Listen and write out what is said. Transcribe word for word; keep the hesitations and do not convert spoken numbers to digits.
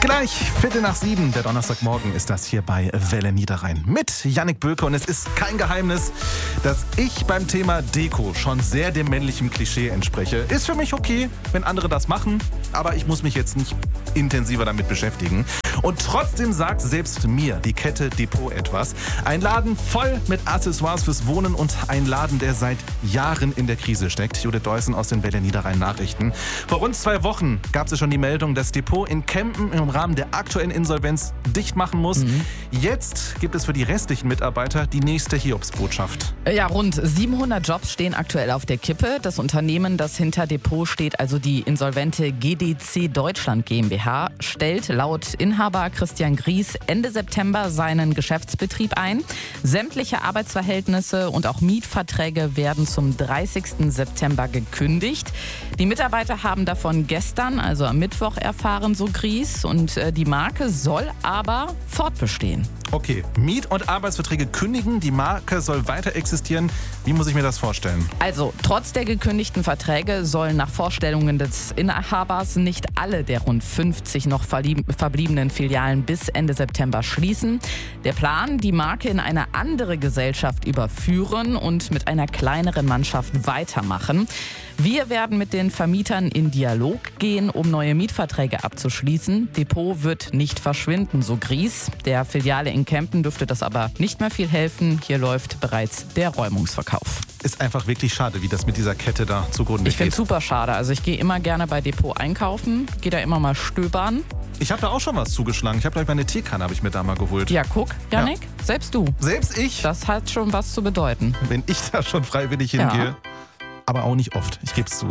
Gleich Viertel nach sieben, der Donnerstagmorgen ist das hier bei Welle Niederrhein mit Yannick Böke. Und es ist kein Geheimnis, dass ich beim Thema Deko schon sehr dem männlichen Klischee entspreche. Ist für mich okay, wenn andere das machen, aber ich muss mich jetzt nicht intensiver damit beschäftigen. Und trotzdem sagt selbst mir die Kette Depot etwas. Ein Laden voll mit Accessoires fürs Wohnen und ein Laden, der seit Jahren in der Krise steckt. Judith Deussen aus den Welle Niederrhein Nachrichten. Vor rund zwei Wochen gab es ja schon die Meldung, dass Depot in Kempen im Rahmen der aktuellen Insolvenz dicht machen muss. Mhm. Jetzt gibt es für die restlichen Mitarbeiter die nächste Hiobsbotschaft. Ja, rund siebenhundert Jobs stehen aktuell auf der Kippe. Das Unternehmen, das hinter Depot steht, also die insolvente G D C Deutschland GmbH, stellt laut Inhaber Christian Gries Ende September seinen Geschäftsbetrieb ein. Sämtliche Arbeitsverhältnisse und auch Mietverträge werden zum dreißigsten September gekündigt. Die Mitarbeiter haben davon gestern, also am Mittwoch, erfahren, so Gries. Und äh, die Marke soll aber fortbestehen. Okay, Miet- und Arbeitsverträge kündigen, die Marke soll weiter existieren. Wie muss ich mir das vorstellen? Also, trotz der gekündigten Verträge sollen nach Vorstellungen des Inhabers nicht alle der rund fünfzig noch verbliebenen Filialen bis Ende September schließen. Der Plan, die Marke in eine andere Gesellschaft überführen und mit einer kleineren Mannschaft weitermachen. Wir werden mit den Vermietern in Dialog gehen, um neue Mietverträge abzuschließen. Depot wird nicht verschwinden, so Gries. Der Filiale in Kempen dürfte das aber nicht mehr viel helfen. Hier läuft bereits der Räumungsverkauf. Ist einfach wirklich schade, wie das mit dieser Kette da zugrunde Ich geht. finde es super schade. Also ich gehe immer gerne bei Depot einkaufen, gehe da immer mal stöbern. Ich habe da auch schon was zugeschlagen. Ich habe gleich meine Teekanne habe ich mir da mal geholt. Ja, guck, Yannick, ja. Selbst du. Selbst ich? Das hat schon was zu bedeuten. Wenn ich da schon freiwillig hingehe. Ja. Aber auch nicht oft, ich gebe es zu.